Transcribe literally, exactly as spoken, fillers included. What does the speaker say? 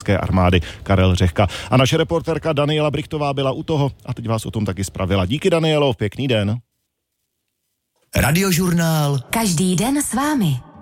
české armády Karel Řehka. A naše reportérka Daniela Brichtová byla u toho a teď vás o tom taky zpravila. Díky, Danielo, pěkný den. Radiožurnál. Každý den s vámi.